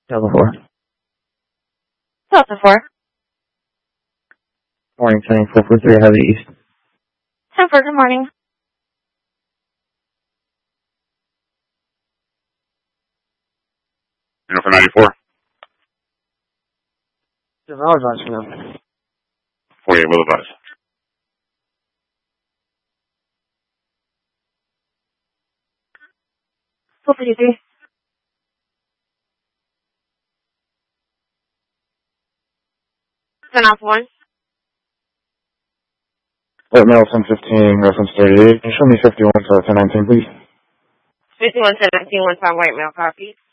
Delta 4. Delta 4. Morning, 443 Heavy East. 10-4, good morning. For 94. General advice for them. 48 will advise. Full 53. Turn off 1. Let mail 1015, reference 38. Show me 51 to 1019, please. 51 to 19, 1 time white male copy.